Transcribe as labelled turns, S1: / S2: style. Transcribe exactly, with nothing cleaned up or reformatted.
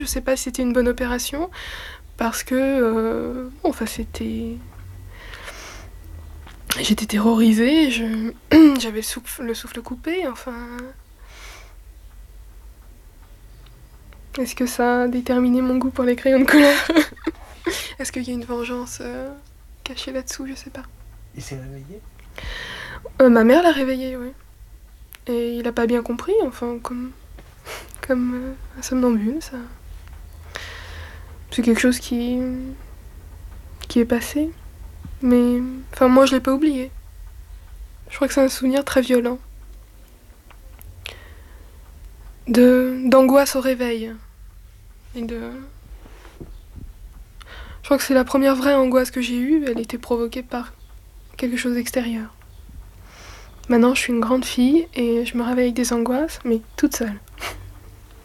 S1: Je sais pas si c'était une bonne opération, parce que, euh, enfin c'était... J'étais terrorisée, je... j'avais le souffle, le souffle coupé, enfin... Est-ce que ça a déterminé mon goût pour les crayons de couleur? Est-ce qu'il y a une vengeance euh, cachée là-dessous? Je sais pas.
S2: Il s'est réveillé?
S1: Euh, ma mère l'a réveillé, oui. Et il a pas bien compris, enfin, comme, comme euh, un somnambule, ça. C'est quelque chose qui, qui est passé. Mais, enfin, moi, je l'ai pas oublié. Je crois que c'est un souvenir très violent. De, d'angoisse au réveil. Et de... Je crois que c'est la première vraie angoisse que j'ai eue, elle était provoquée par quelque chose d'extérieur. Maintenant, je suis une grande fille et je me réveille avec des angoisses, mais toute seule.